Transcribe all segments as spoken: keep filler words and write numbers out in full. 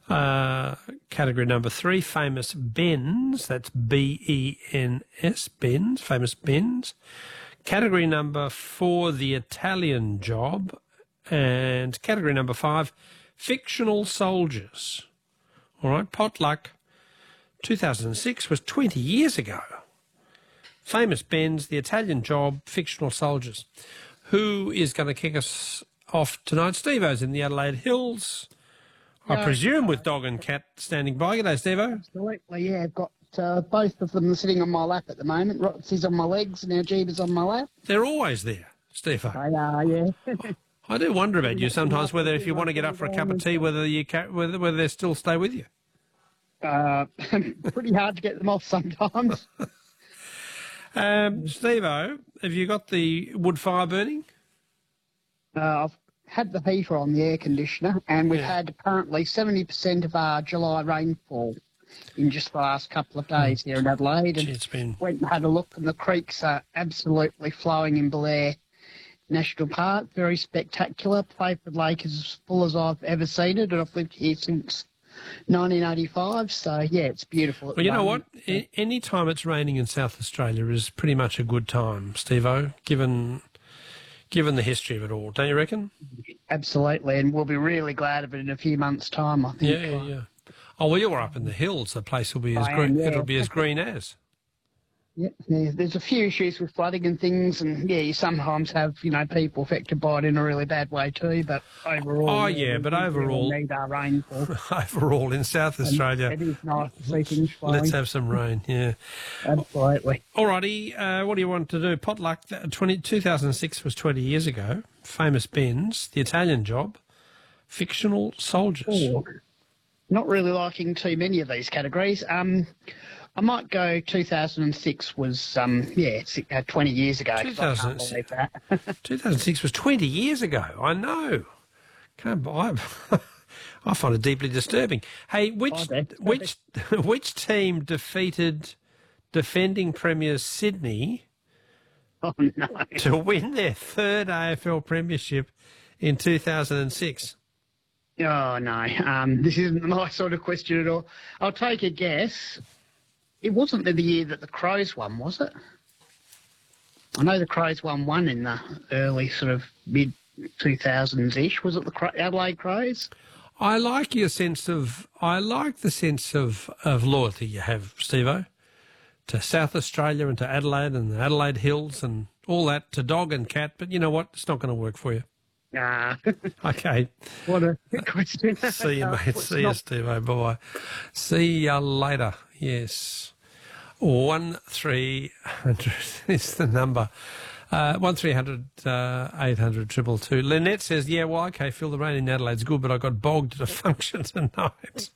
Uh, category number three, famous Bens. That's B E N S, Bens, famous Bens. Category number four, the Italian Job. And category number five, fictional soldiers. All right, Potluck two thousand six was twenty years ago. Famous Bens, the Italian Job, fictional soldiers. Who is going to kick us off tonight? Steve-O's in the Adelaide Hills. I No, presume with Dog and Cat standing by. G'day, Steve-O. Absolutely, yeah. I've got uh, both of them sitting on my lap at the moment. Roxy's on my legs and our Jeeba's on my lap. They're always there, Steve-O. They are, yeah. I do wonder about you sometimes, whether if you want to get up for a cup of tea, whether you ca- whether whether they still stay with you. Uh, pretty hard to get them off sometimes. Um, Steve-O, have you got the wood fire burning? Uh, I've had the heater on, the air conditioner, and we've Yeah. had apparently seventy percent of our July rainfall in just the last couple of days here in Adelaide. And Gee, it's been... went and had a look, and the creeks are absolutely flowing in Blair National Park. Very spectacular. Playford Lake is as full as I've ever seen it, and I've lived here since nineteen eighty-five. So, yeah, it's beautiful. at Well, the you know what? moment. A- Any time it's raining in South Australia is pretty much a good time, Steve-O, given, given the history of it all. Don't you reckon? Absolutely, and we'll be really glad of it in a few months' time, I think. Yeah, yeah, yeah. Oh, well, you're up in the hills. The place will be as I green. am, yeah. It'll be as green as. Yeah, yeah, there's a few issues with flooding and things, and yeah, you sometimes have, you know, people affected by it in a really bad way too. But overall, Oh, yeah, but we overall- really need our rainfall. Overall, in South Australia, It is nice to see things flowing. let's have some rain. Yeah. Absolutely. Alrighty, uh, what do you want to do? Potluck, that twenty, two thousand six was twenty years ago. Famous Bens, the Italian Job, fictional soldiers. Oh, not really liking too many of these categories. Um, I might go two thousand six was, um, yeah, si- uh, twenty years ago. 'cause I can't 2006. believe that. two thousand six was twenty years ago. I know. Can't buy. I find it deeply disturbing. Hey, which I do. which which team defeated defending premiers Sydney Oh, no. to win their third A F L premiership in two thousand six? Oh, no. Um, this isn't my sort of question at all. I'll take a guess. It wasn't the year that the Crows won, was it? I know the Crows won one in the early sort of mid two thousands-ish. Was it the Cro- Adelaide Crows? I like your sense of. I like the sense of, of loyalty you have, Steve-O, to South Australia and to Adelaide and the Adelaide Hills and all that, to Dog and Cat. But you know what? It's not going to work for you. Ah, Okay. what a question. See you, mate. It's See you, not- Steve-O. Bye-bye. See you later. Yes. One three hundred is the number. Uh, one three hundred uh, eight hundred triple two. Lynette says, yeah, well, okay, feel the rain in Adelaide's good, but I got bogged at a function tonight.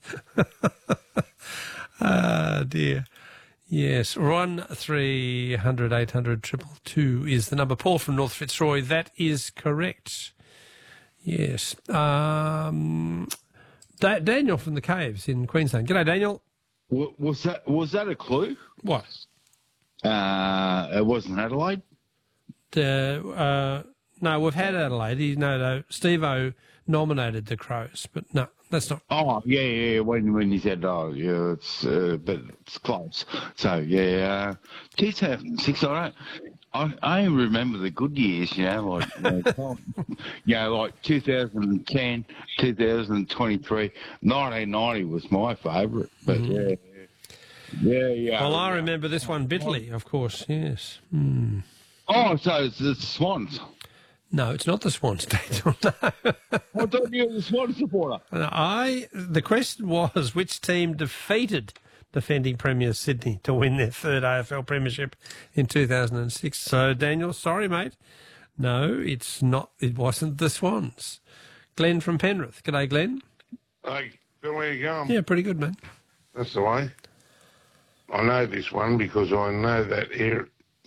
Ah, dear. Yes, one three hundred eight hundred triple two is the number. Paul from North Fitzroy, that is correct. Yes. Um, Da- Daniel from the Caves in Queensland. G'day, Daniel. Wa- Was that was that a clue? What? Uh, it wasn't Adelaide. Uh, uh, no, we've had Adelaide. He, no, no, Steve-O nominated the Crows, but no, that's not. Oh yeah, yeah. When when he said, oh yeah, it's uh, but it's close. So yeah, uh, two thousand six. All right. I, I remember the good years, you know, like, uh, you know, like two thousand ten, two thousand twenty-three, nineteen ninety was my favourite, but yeah, yeah, yeah. Well, I remember this one bitterly, of course, yes. Hmm. Oh, so it's the Swans. No, it's not the Swans, Daniel. No. I thought you were the Swan supporter. I, the question was, which team defeated defending Premier Sydney to win their third A F L premiership in two thousand six. So, Daniel, sorry, mate. No, it's not. It wasn't the Swans. Glenn from Penrith. G'day, Glenn. Hey, Phil, where you going? Yeah, pretty good, man. That's the way. I know this one because I know that here.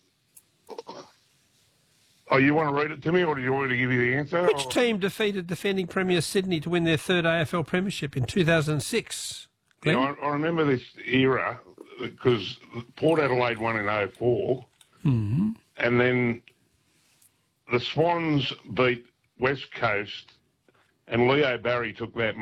Oh, you want to read it to me, or do you want me to give you the answer? Which or... team defeated defending Premier Sydney to win their third A F L premiership in two thousand six? Glenn? Yeah, I, I remember this era because Port Adelaide won in oh four, Mm-hmm. and then the Swans beat West Coast, and Leo Barry took that